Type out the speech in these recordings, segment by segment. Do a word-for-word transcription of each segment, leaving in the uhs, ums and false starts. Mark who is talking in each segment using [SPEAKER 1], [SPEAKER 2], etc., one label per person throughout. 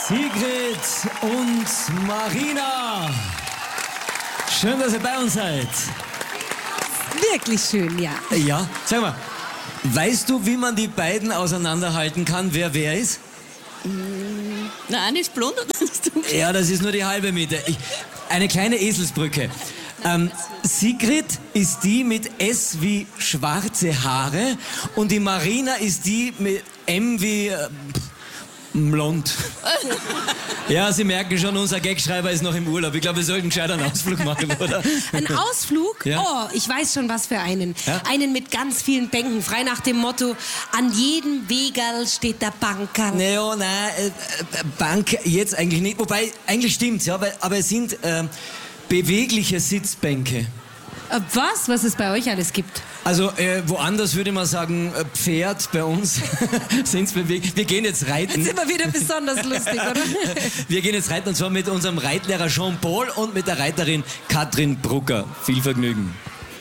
[SPEAKER 1] Sigrid und Marina. Schön, dass ihr bei uns seid.
[SPEAKER 2] Wirklich schön, ja.
[SPEAKER 1] Ja, sag mal, weißt du, wie man die beiden auseinanderhalten kann, wer wer ist?
[SPEAKER 3] Mm, der eine ist blond und der andere ist dunkel.
[SPEAKER 1] Ja, das ist nur die halbe Miete. Ich, eine kleine Eselsbrücke. Ähm, Sigrid ist die mit S wie schwarze Haare und die Marina ist die mit M wie äh, blond. Ja, Sie merken schon, unser Gagschreiber ist noch im Urlaub. Ich glaube, wir sollten gescheit einen Ausflug machen, oder?
[SPEAKER 2] Ein Ausflug?
[SPEAKER 1] Ja.
[SPEAKER 2] Oh, ich weiß schon, was für einen.
[SPEAKER 1] Ja?
[SPEAKER 2] Einen mit ganz vielen Bänken, frei nach dem Motto, an jedem Wegerl steht der Bankerl.
[SPEAKER 1] Naja, nein, äh, äh, Bank jetzt eigentlich nicht. Wobei, eigentlich stimmt's, ja, weil, aber es sind äh, bewegliche Sitzbänke.
[SPEAKER 2] Äh, was? Was es bei euch alles gibt?
[SPEAKER 1] Also äh, woanders würde man sagen äh, Pferd, bei uns sind's bewegt. Wir gehen jetzt reiten.
[SPEAKER 2] Das ist immer wieder besonders lustig, oder?
[SPEAKER 1] Wir gehen jetzt reiten und zwar mit unserem Reitlehrer Jean-Paul und mit der Reiterin Katrin Brucker. Viel Vergnügen.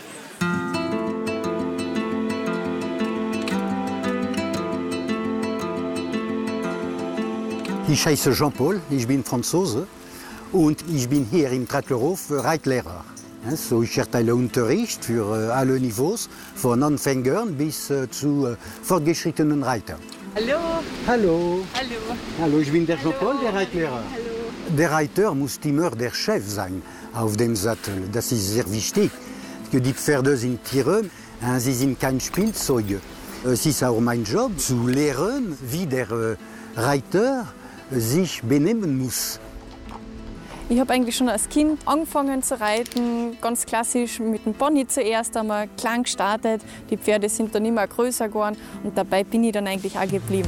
[SPEAKER 4] Ich heiße Jean-Paul, ich bin Franzose und ich bin hier im Trettlerhof Reitlehrer. So, ich erteile Unterricht für alle Niveaus, von Anfängern bis zu fortgeschrittenen Reitern.
[SPEAKER 3] Hallo.
[SPEAKER 4] Hallo.
[SPEAKER 3] Hallo.
[SPEAKER 4] Hallo, ich bin der Jean-Paul, der Reitlehrer.
[SPEAKER 3] Hallo.
[SPEAKER 4] Der Reiter muss immer der Chef sein auf dem Sattel. Das ist sehr wichtig. Die Pferde sind Tiere, sie sind kein Spielzeug. Es ist auch mein Job, zu lehren, wie der Reiter sich benehmen muss.
[SPEAKER 5] Ich habe eigentlich schon als Kind angefangen zu reiten, ganz klassisch mit dem Pony zuerst einmal klein gestartet. Die Pferde sind dann immer größer geworden und dabei bin ich dann eigentlich auch geblieben.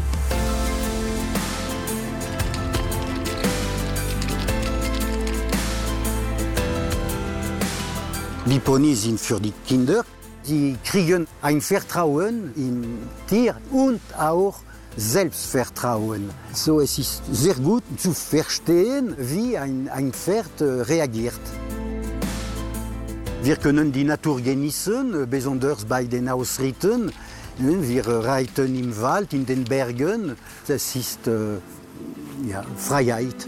[SPEAKER 4] Die Ponys sind für die Kinder. Sie kriegen ein Vertrauen im Tier und auch Selbstvertrauen. So, es ist sehr gut zu verstehen, wie ein, ein Pferd reagiert. Wir können die Natur genießen, besonders bei den Ausritten. Wir reiten im Wald, in den Bergen. Das ist äh, ja, Freiheit.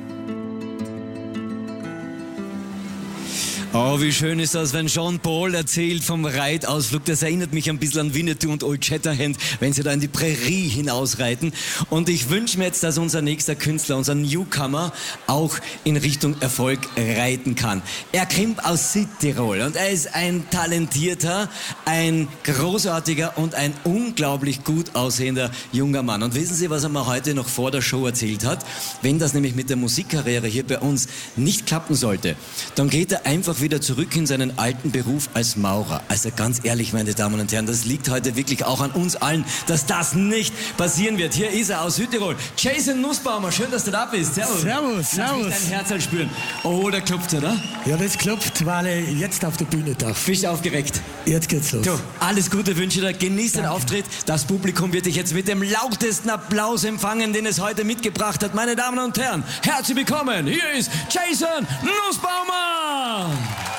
[SPEAKER 1] Oh, wie schön ist das, wenn Jean-Paul erzählt vom Reitausflug. Das erinnert mich ein bisschen an Winnetou und Old Shatterhand, wenn sie da in die Prärie hinausreiten. Und ich wünsche mir jetzt, dass unser nächster Künstler, unser Newcomer, auch in Richtung Erfolg reiten kann. Er kommt aus Südtirol und er ist ein talentierter, ein großartiger und ein unglaublich gut aussehender junger Mann. Und wissen Sie, was er mir heute noch vor der Show erzählt hat? Wenn das nämlich mit der Musikkarriere hier bei uns nicht klappen sollte, dann geht er einfach wieder zurück in seinen alten Beruf als Maurer. Also ganz ehrlich, meine Damen und Herren, das liegt heute wirklich auch an uns allen, dass das nicht passieren wird. Hier ist er aus Südtirol, Jason Nussbaumer. Schön, dass du da bist. Servus.
[SPEAKER 6] Servus, servus.
[SPEAKER 1] Lass mich dein Herz halt spüren. Oh, der klopft, oder?
[SPEAKER 6] Ja, das klopft, weil ich jetzt auf der Bühne darf.
[SPEAKER 1] Bist du aufgeregt?
[SPEAKER 6] Jetzt geht's los.
[SPEAKER 1] Du, alles Gute wünsche dir. Genieß den Auftritt. Das Publikum wird dich jetzt mit dem lautesten Applaus empfangen, den es heute mitgebracht hat. Meine Damen und Herren, herzlich willkommen. Hier ist Jason Nussbaumer.